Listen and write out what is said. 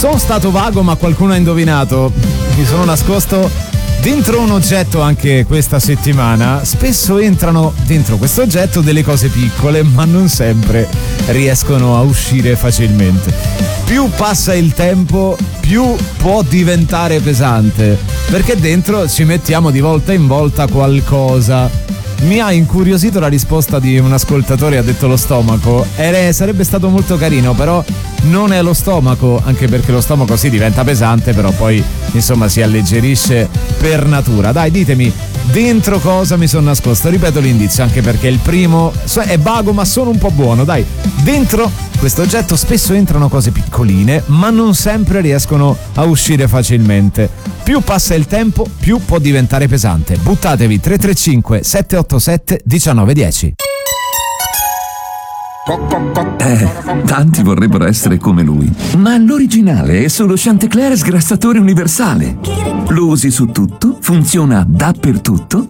Sono stato vago, ma qualcuno ha indovinato. Mi sono nascosto dentro un oggetto anche questa settimana. Spesso entrano dentro questo oggetto delle cose piccole, ma non sempre riescono a uscire facilmente. Più passa il tempo, più può diventare pesante, perché dentro ci mettiamo di volta in volta qualcosa. Mi ha incuriosito la risposta di un ascoltatore, ha detto lo stomaco. Sarebbe stato molto carino, però non è lo stomaco, anche perché lo stomaco sì diventa pesante, però poi insomma si alleggerisce per natura. Dai, ditemi dentro cosa mi sono nascosto. Ripeto l'indizio, anche perché il primo è vago ma sono un po' buono. Dai, dentro questo oggetto spesso entrano cose piccoline, ma non sempre riescono a uscire facilmente. Più passa il tempo, più può diventare pesante. Buttatevi 335 787 1910. Tanti vorrebbero essere come lui, ma l'originale è solo Chanticleer sgrassatore universale. Lo usi su tutto, funziona dappertutto